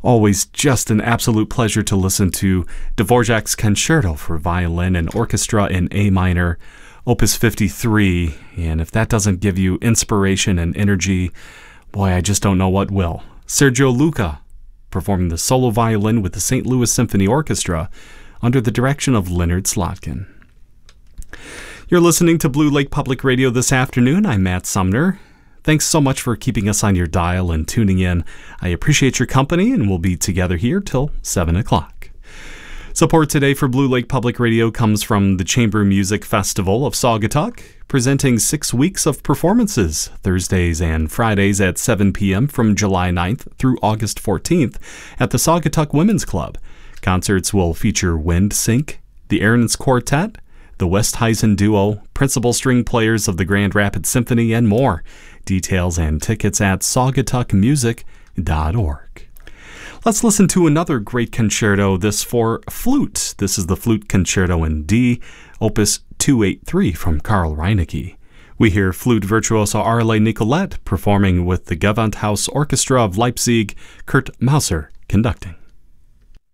Always just an absolute pleasure to listen to Dvorak's Concerto for Violin and Orchestra in A minor, Opus 53, and if that doesn't give you inspiration and energy, boy, I just don't know what will. Sergio Luca, performing the solo violin with the St. Louis Symphony Orchestra under the direction of Leonard Slotkin. You're listening to Blue Lake Public Radio this afternoon. I'm Matt Sumner. Thanks so much for keeping us on your dial and tuning in. I appreciate your company, and we'll be together here till 7 o'clock. Support today for Blue Lake Public Radio comes from the Chamber Music Festival of Saugatuck, presenting 6 weeks of performances, Thursdays and Fridays at 7 p.m. from July 9th through August 14th at the Saugatuck Women's Club. Concerts will feature Wind Sync, the Aarons Quartet, the Westhuizen Duo, principal string players of the Grand Rapids Symphony, and more. Details and tickets at saugatuckmusic.org. Let's listen to another great concerto, this for flute. This is the Flute Concerto in D, Opus 283 from Carl Reinecke. We hear flute virtuoso Arle Nicolette performing with the Gewandhaus Orchestra of Leipzig, Kurt Mauser conducting.